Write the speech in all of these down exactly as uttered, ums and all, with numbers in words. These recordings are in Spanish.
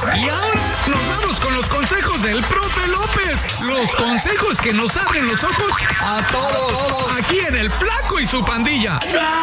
Y ahora nos vamos con los consejos del profe López. Los consejos que nos abren los ojos a todos. Aquí en El Flaco y su pandilla.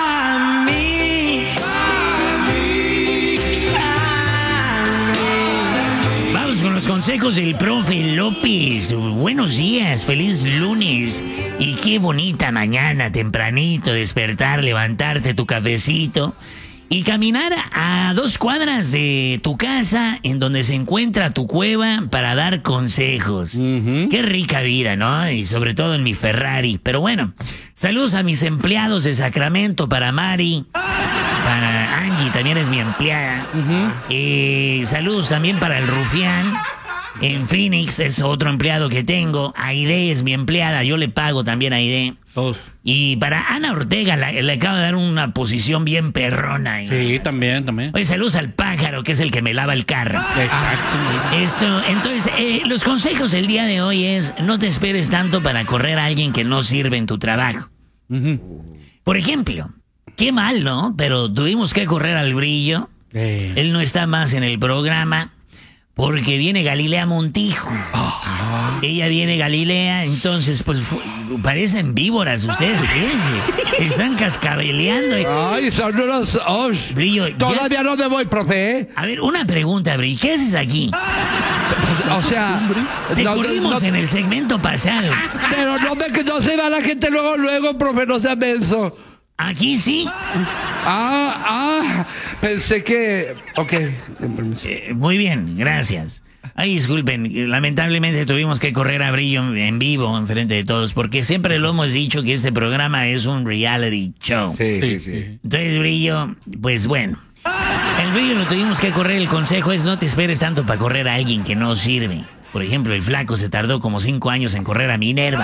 Vamos con los consejos del profe López. Buenos días, feliz lunes. Y qué bonita mañana, tempranito, despertar, levantarte tu cafecito y caminar a dos cuadras de tu casa en donde se encuentra tu cueva para dar consejos. Uh-huh. Qué rica vida, ¿no? Y sobre todo en mi Ferrari. Pero bueno, saludos a mis empleados de Sacramento, para Mari, para Angie, también es mi empleada. Uh-huh. Eh, saludos también para el Rufián. En Phoenix es otro empleado que tengo. Aide es mi empleada, yo le pago también a Aide. Todos. Y para Ana Ortega la, le acabo de dar una posición bien perrona. Sí, ¿no? también, también. Oye, saludos al pájaro, que es el que me lava el carro. Exacto. Esto, entonces, eh, los consejos del día de hoy es: no te esperes tanto para correr a alguien que no sirve en tu trabajo. Uh-huh. Por ejemplo, qué mal, ¿no? Pero tuvimos que correr al Brillo. Eh. Él no está más en el programa porque viene Galilea Montijo. Oh. Ella viene Galilea, entonces pues fu- parecen víboras ustedes, fíjense. Están cascabeleando. Ay, son unos... Oh, Brillo, todavía ya... no me voy, profe. A ver, una pregunta, Brillo. ¿Qué haces aquí? Pues, o sea... Te no, corrimos no, en el segmento pasado. Pero no, me, no se va la gente luego, luego, profe, no sea menso. ¿Aquí sí? Ah, ah, pensé que... Ok. Eh, muy bien, gracias. Ay, disculpen, lamentablemente tuvimos que correr a Brillo en vivo, enfrente de todos, porque siempre lo hemos dicho que este programa es un reality show. Sí, sí, sí. Entonces, Brillo, pues bueno. El Brillo lo tuvimos que correr, el consejo es: no te esperes tanto para correr a alguien que no sirve. Por ejemplo, el Flaco se tardó como cinco años en correr a Minerva.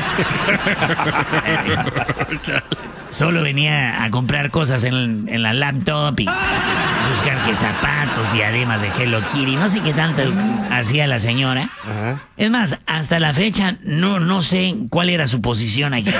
Solo venía a comprar cosas en, en la laptop y buscar que zapatos, diademas de Hello Kitty, no sé qué tanto hacía la señora. Ajá. Es más, hasta la fecha no, no sé cuál era su posición aquí.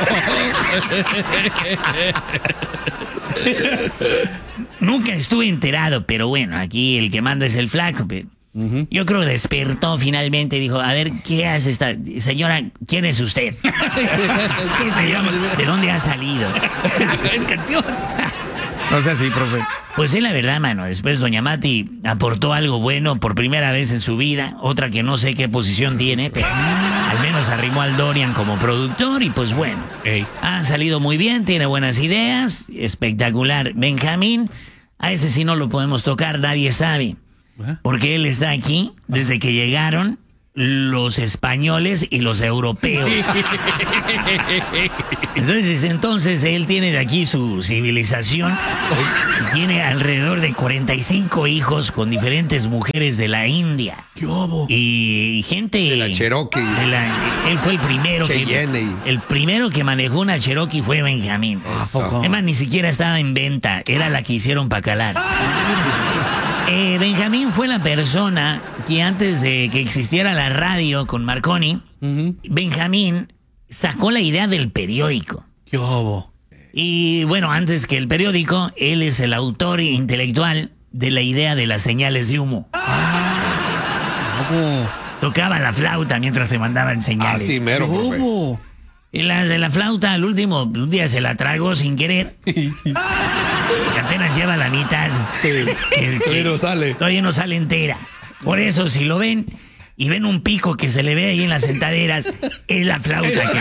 Nunca estuve enterado, pero bueno, aquí el que manda es el Flaco. Uh-huh. Yo creo que despertó finalmente y dijo: a ver, ¿qué hace esta señora? ¿Quién es usted? ¿Cómo se llama? ¿De dónde ha salido? canción. No sé así, profe. Pues es la verdad, mano. Después doña Mati aportó algo bueno por primera vez en su vida. Otra que no sé qué posición tiene, pero al menos arrimó al Dorian como productor y pues bueno. Ey. Ha salido muy bien, tiene buenas ideas. Espectacular. Benjamín, a ese sí no lo podemos tocar, nadie sabe. Porque él está aquí desde que llegaron los españoles y los europeos. Entonces, entonces él tiene de aquí su civilización. Tiene alrededor de cuarenta y cinco hijos con diferentes mujeres de la India. ¿Qué hubo? Y gente de la Cherokee. De la, él fue el primero Cheyenne. que el primero que manejó una Cherokee fue Benjamín. Además, ni siquiera estaba en venta, era la que hicieron para calar. Eh, Benjamín fue la persona que antes de que existiera la radio con Marconi, uh-huh. Benjamín sacó la idea del periódico. ¿Qué hubo? Y bueno, antes que el periódico, él es el autor intelectual de la idea de las señales de humo. Ah. Oh. Tocaba la flauta mientras se mandaban señales. Así mero, profe. Y la de la flauta, al último, un día se la tragó sin querer. Que apenas lleva la mitad. Sí. Que, que no sale. Todavía no sale entera. Por eso, si lo ven y ven un pico que se le ve ahí en las sentaderas, es la flauta que...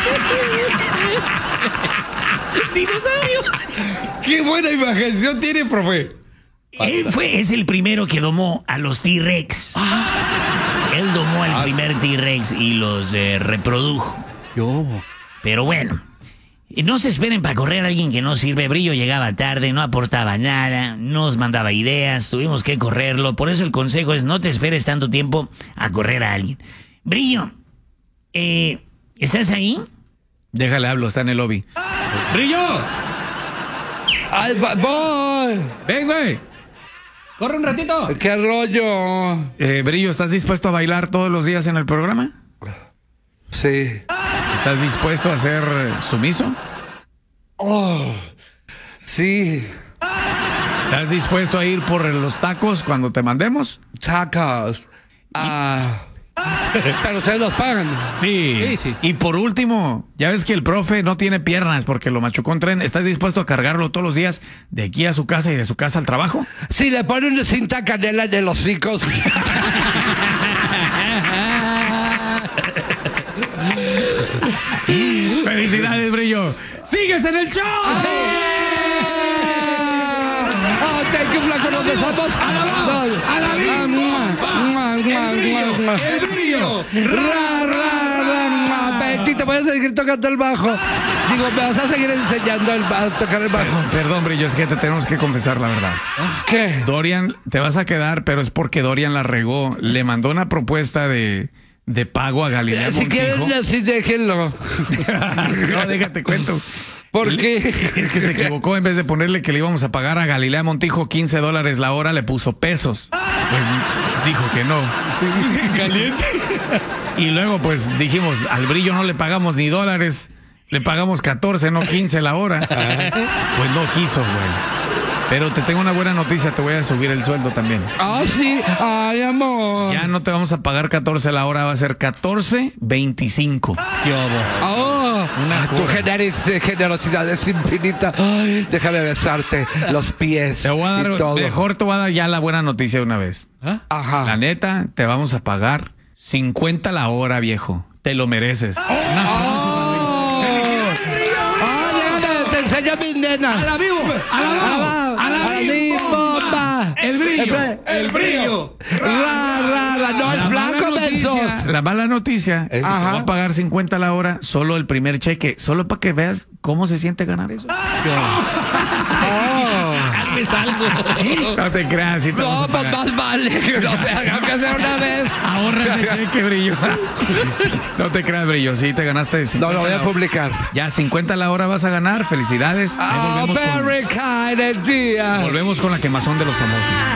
¡Dinosaurio! ¡Qué buena imaginación tiene, profe! Él fue, es el primero que domó a los T-Rex. Ah. Él domó al ah, primer sí. T-Rex y los eh, reprodujo. Yo. Pero bueno, no se esperen para correr a alguien que no sirve. Brillo llegaba tarde, no aportaba nada, no nos mandaba ideas, tuvimos que correrlo. Por eso el consejo es: no te esperes tanto tiempo a correr a alguien. Brillo, eh, ¿estás ahí? Déjale, hablo, está en el lobby. ¡Brillo! ¡Ay, voy! ¡Ven, güey! ¡Corre un ratito! ¡Qué rollo! Eh, Brillo, ¿estás dispuesto a bailar todos los días en el programa? Sí. ¿Estás dispuesto a ser sumiso? Oh, sí. ¿Estás dispuesto a ir por los tacos cuando te mandemos? Tacos. Ah. Pero ustedes los pagan. Sí. Sí, sí. Y por último, ya ves que el profe no tiene piernas porque lo machucó en tren. ¿Estás dispuesto a cargarlo todos los días de aquí a su casa y de su casa al trabajo? Si le ponen cinta canela en los hocicos. ¡Felicidades, Brillo! ¡Sigues en el show! ¡Ah, thank you, Flaco! ¿Dónde estamos? ¡A la voz! ¡A la vida! ¡El brillo! ¡El brillo! ¡Ra, ra, ra, ra! Betty, voy a seguir tocando el bajo. Digo, me vas a seguir enseñando el, a tocar el bajo. Perdón, Brillo, es que te tenemos que confesar la verdad. ¿Qué? Dorian, te vas a quedar, pero es porque Dorian la regó. Le mandó una propuesta de, de pago a Galilea Si Montijo. quieren, así déjenlo. No, déjate cuento. ¿Por qué? Es que se equivocó. En vez de ponerle que le íbamos a pagar a Galilea Montijo quince dólares la hora, le puso pesos. Pues dijo que no. Caliente. Y luego pues dijimos, al Brillo no le pagamos ni dólares, le pagamos catorce, no quince la hora. Pues no quiso, güey. Pero te tengo una buena noticia, te voy a subir el sueldo también. Ah, sí. Ay, amor. Ya no te vamos a pagar catorce la hora, va a ser catorce veinticinco. Oh, Una tu cura. generis- generosidad es infinita. Ay, déjame besarte los pies Te voy a y dar, todo. mejor te voy a dar ya la buena noticia de una vez. Ajá. La neta, te vamos a pagar cincuenta la hora, viejo. Te lo mereces. Oh. Ah, déjame, te enseño mis nenas. ¡A la vivo! ¡A la vivo! ¡A la vivo! bomba! ¡El brillo! El- ¡El brillo! Ra, ra, ra. No, el La mala flaco de esos. noticia, la mala noticia es que te Ajá. va a pagar cincuenta la hora, solo el primer cheque, solo para que veas cómo se siente ganar eso. ¡Hazles algo! No te creas, si te vamos No, a pues pagar. más vale. No sé, aunque sea una vez. Ahorra ese cheque, Brillo. No te creas, Brillo, sí te ganaste No, cincuenta lo voy a la hora. publicar. Ya, cincuenta la hora vas a ganar, felicidades. Ahí Oh, volvemos, con, very kind, el día. volvemos con la quemazón de los famosos.